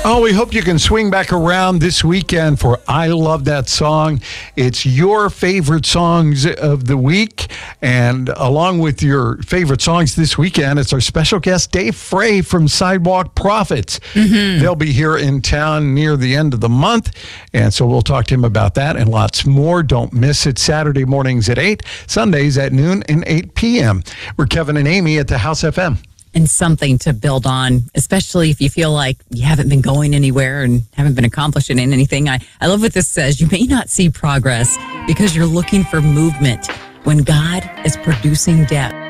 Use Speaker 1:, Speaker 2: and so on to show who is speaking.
Speaker 1: Oh, we hope you can swing back around this weekend for I Love That Song. It's your favorite songs of the week. And along with your favorite songs this weekend, it's our special guest, Dave Frey from Sidewalk Prophets. They'll be here in town near the end of the month. And so we'll talk to him about that and lots more. Don't miss it. Saturday mornings at 8, Sundays at noon and 8 p.m. We're Kevin and Amy at the House FM.
Speaker 2: And something to build on, especially if you feel like you haven't been going anywhere and haven't been accomplishing anything. I love what this says. You may not see progress because you're looking for movement when God is producing depth.